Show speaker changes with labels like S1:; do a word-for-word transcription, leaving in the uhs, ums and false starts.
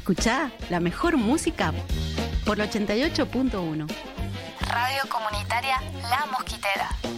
S1: Escuchá la mejor música por el ochenta y ocho punto uno.
S2: Radio Comunitaria La Mosquitera.